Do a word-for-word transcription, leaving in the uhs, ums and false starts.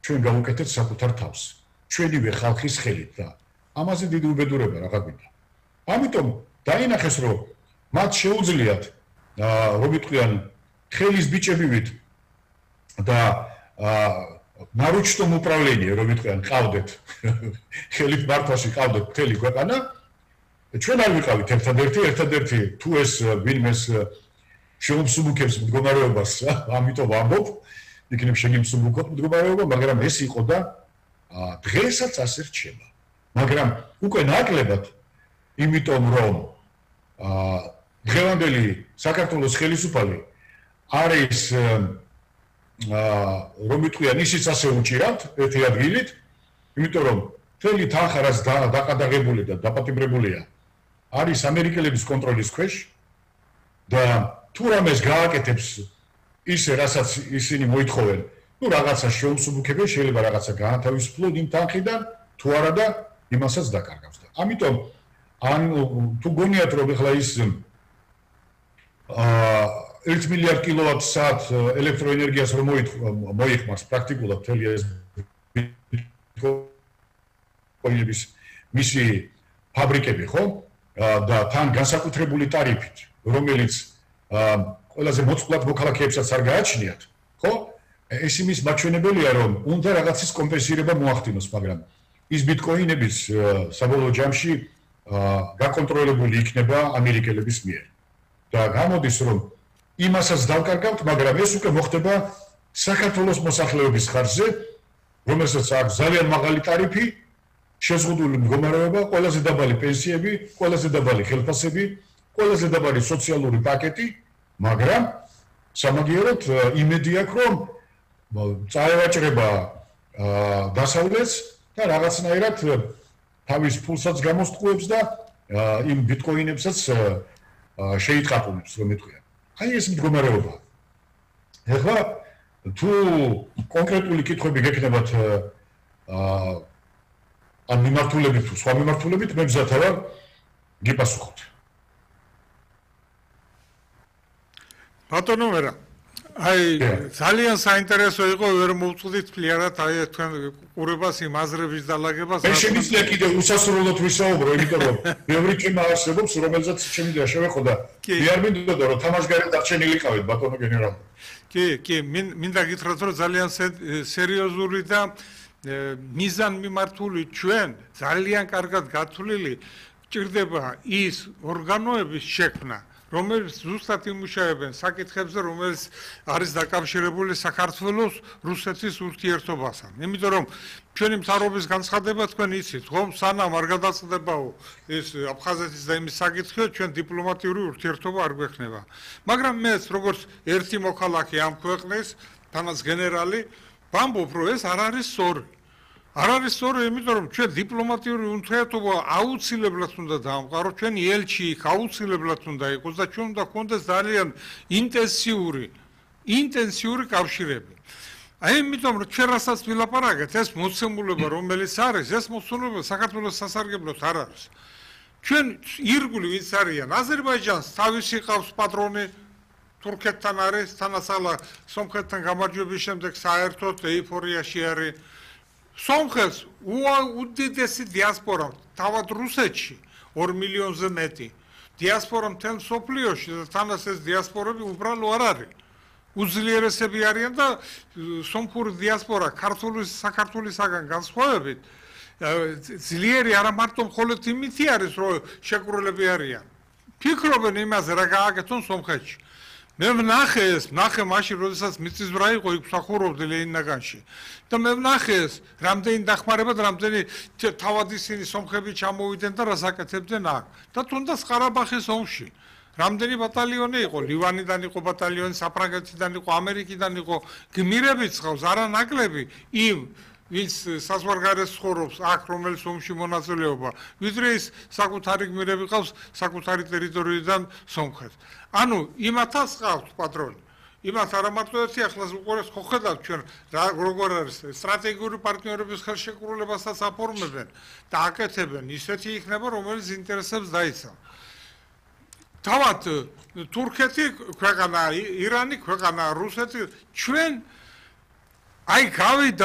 ჩვენ გავუკეთეთ საკუთარ თავს. ჩვენივე ხალხის ხელით და ამაზე დიდი უბედურება რა გაგვინდა. ამიტომ დაინახეს რომ მათ შეუძლიათ რომ ვიტყვიან ხელის ბიჭებივით და наручном управлении რომ ვიტყვიან ყავდეთ ხელით მართვაში ყავდეთ მთელი ქვეყანა ჩვენ არ ვიყავით ერთადერთი ერთადერთი თუ ეს ვინმეს შეუმსუბუქებს მდგომარეობას ამიტომ ვამბობ იქნებ შეგიმსუბუქოთ მდგომარეობა მაგრამ ეს იყო და დღესაც ასე რჩება მაგრამ უკვე ნაკლებად იმიტომ რომ დღევანდელი საქართველოს ხელისუფალი არის რომ ვიტყვიან ისიც ასე უჭირავთ ერთი ადგილით იმიტომ რომ მთელი თანხა რაც დაყადაღებული და დაპატიმრებულია არის ამერიკელების კონტროლის ქვეშ და თუ რამეს გააკეთებს ისე რასაც ისინი მოითხოვენ ну რაღაცა შეუმსუბუქებენ შეიძლება რაღაცა გაანთავისუფლონ იმ თანხიდან თუ არა და იმასაც დაკარგავს და ამიტომ ან თუ გონიათ რომ ეხლა ის აა ერთ მილიარდ კილოვატ-საათ ელექტროენერგიას რომ მოიხმარს პრაქტიკულად მთელი ეს ბიტკოინების მისი ფაბრიკები ხო და თან განსაკუთრებული ტარიფით რომელიც ყველაზე მოწყვლად მოქალაქეებსაც არ გააჩნიათ ხო ეს იმის მაჩვენებელია რომ უნდა რაღაცის კომპენსირება მოახდინოს მაგრამ ის ბიტკოინების საბოლოო ჯამში გაკონტროლებული იქნება ამერიკელების მიერ და გამოდის რომ იმასაც დავკარგავთ, მაგრამ ეს უკვე მოხდება საქართველოს მოსახლეობის ხარჯზე, რომელსაც აქვს ძალიან მაღალი ტარიფი, შეზღუდული მდგომარეობა, ყველაზე დაბალი პენსიები, ყველაზე დაბალი ხელფასები, ყველაზე დაბალი სოციალური პაკეტი, მაგრამ სამაგიეროდ იმედი აქვს, რომ წაევაჭრება დასავლეთს და რაღაცნაირად თავის ფულსაც გამოსტყუებს და იმ ბიტკოინებსაც შეიტყაპუნებს, რომ ეთქვია. აი ეს მდგომარეობა. ეხლა თუ კონკრეტული კითხვები გექნებათ აა ან მიმართულებით თუ სხვა მიმართულებით მე მზად ვარ გიპასუხოთ. ბატონო მერა აი ძალიან საინტერესო იყო ვერ მოვწვდით ფლიანად აი თქვენ ყურებას იმ აზრების დალაგებას მე შემიძლია კიდევ უსასრულოდ ვისაუბრო იმიტომ რომ ბევრი თემა არსებობს რომელზეც შემიძლია შევეყო და მე არ მინდოდა რომ თამაშგარეთ დარჩენილიყავით ბატონო გენერალი კი კი მინდა გითხრათ რომ ძალიან სერიოზული და მიზანმიმართული ჩვენ ძალიან კარგად გათვლილი ჭირდება ის ორგანოების შექმნა რომელიც ზუსტად იმუშავებენ საკითხებზე, რომელიც არის დაკავშირებული საქართველოს რუსეთის ურთიერთობასთან. იმიტომ რომ ჩვენი მთავრობის განცხადება თქვენ იცით, რომ სანამ არ გადაწყდებაო ეს აფხაზეთის და იმის საკითხი, ჩვენ დიპლომატიური ურთიერთობა არ გვექნება. მაგრამ მეც როგორც ერთი მოქალაქე ამ ქვეყნის, თანაც გენერალი, ვამბობ, რომ ეს არ არის სწორი. არ არის სწორი, იმიტომ რომ ჩვენ დიპლომატიური ურთიერთობა აუცილებლად უნდა დავამყაროთ, ჩვენი ელჩი იქ აუცილებლად უნდა იყოს და ჩვენ უნდა გქონდეს ძალიან ინტენსიური, ინტენსიური კავშირები. აი იმიტომ რომ ჩვენ რასაც ვილაპარაკეთ, ეს მოცემულობა რომელიც არის, ეს მოცემულობა საქართველოს სასარგებლოდ არ არის. ჩვენ ირგვლივ ვინც არიან, აზერბაიჯანს თავისი ყავს პატრონი თურქეთთან არის, თანასალა სომხეთთან გამარჯვების შემდეგ საერთოდ ეიფორიაში არის. სომხეთს უდიდესი დიასპორა, თავად რუსეთში ორ მილიონზე მეტი. დიასპორა მთელ მსოფლიოში და თანაც ეს დიასპორები უბრალო არ არის. უძლიერესები არიან და სომხური დიასპორა ქართული საქართველოსაგან განსხვავებით ძლიერი არა მარტო მხოლოდ იმითი არის, რომ შეკრულები არიან. ფიქრობენ იმაზე, რა გააკეთონ სომხეთში. მე ვნახე ეს, ვნახე მაშინ, როდესაც მიწისძვრა იყო იქ მსახურობდი ლენინაგანში. და მე ვნახე ეს, რამდენი დახმარება და რამდენი თავად ისინი სომხები ჩამოვიდნენ და რას აკეთებდნენ აქ. და თუნდაც ყარაბაღის ომში. რამდენი ბატალიონი იყო, ლივანიდან იყო ბატალიონი, საფრანგეთიდან იყო, ამერიკიდან იყო, გმირებიც ყავს, არა ნაკლები იმ ვინც საზღვარგარეთ ცხოვრობს აქ, რომელიც ომში მონაწილეობა, ვიდრე ის საკუთარი გმირები ყავს საკუთარი ტერიტორიიდან სომხეთს. ანუ იმათაც ყავთ პატრონი. იმათ არა მარტო ერთი ახლა უყურეს ხო ხედავთ ჩვენ როგორ არის სტრატეგიული პარტნიორების ხელშეკრულებასაც აფორმებენ და აკეთებენ ისეთი იქნება რომელიც ინტერესებს დაიცავ. თავად თურქეთი ქვეყანა, ირანი ქვეყანა, რუსეთი ჩვენ აი გავიდა